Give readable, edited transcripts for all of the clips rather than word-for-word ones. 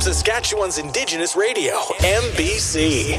Saskatchewan's Indigenous Radio, MBC.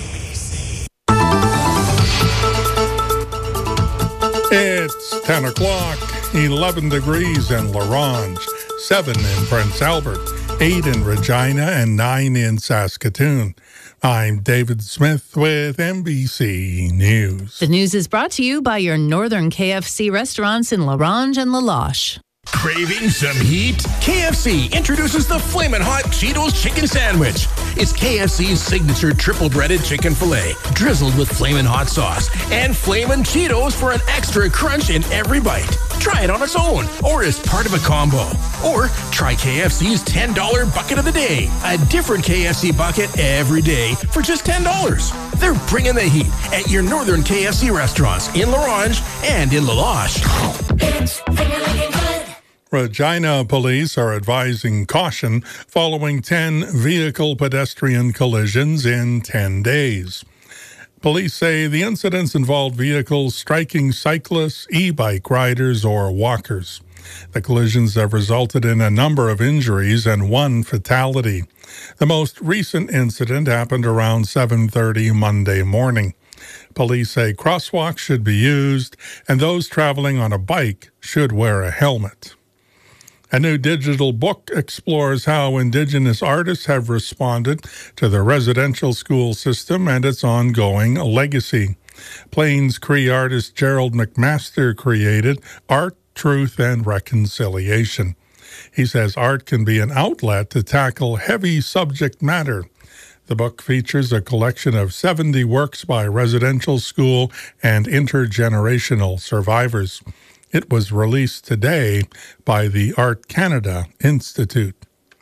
It's 10 o'clock, 11 degrees in La Ronge, 7 in Prince Albert, 8 in Regina, and 9 in Saskatoon. I'm David Smith with MBC News. The news is brought to you by your Northern KFC restaurants in La Ronge and La Loche. Craving some heat? KFC introduces the Flamin' Hot Cheetos Chicken Sandwich. It's KFC's signature triple breaded chicken filet, drizzled with Flamin' Hot sauce and Flamin' Cheetos for an extra crunch in every bite. Try it on its own or as part of a combo. Or try KFC's $10 bucket of the day, a different KFC bucket every day for just $10. They're bringing the heat at your Northern KFC restaurants in La Ronge and in La Loche. It's feeling good. Regina police are advising caution following 10 vehicle-pedestrian collisions in 10 days. Police say the incidents involved vehicles striking cyclists, e-bike riders, or walkers. The collisions have resulted in a number of injuries and one fatality. The most recent incident happened around 7:30 Monday morning. Police say crosswalks should be used and those traveling on a bike should wear a helmet. A new digital book explores how Indigenous artists have responded to the residential school system and its ongoing legacy. Plains Cree artist Gerald McMaster created Art, Truth, and Reconciliation. He says art can be an outlet to tackle heavy subject matter. The book features a collection of 70 works by residential school and intergenerational survivors. It was released today by the Art Canada Institute.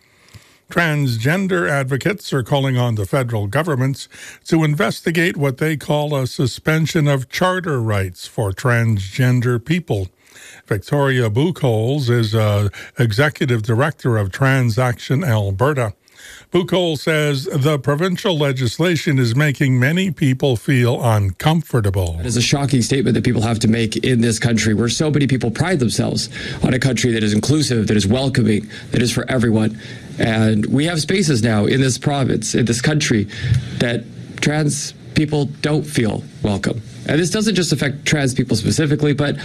Transgender advocates are calling on the federal governments to investigate what they call a suspension of charter rights for transgender people. Victoria Buchholz is executive director of Transaction Alberta. Buchholz says the provincial legislation is making many people feel uncomfortable. It is a shocking statement that people have to make in this country where so many people pride themselves on a country that is inclusive, that is welcoming, that is for everyone. And we have spaces now in this province, in this country, that trans people don't feel welcome. And this doesn't just affect trans people specifically, but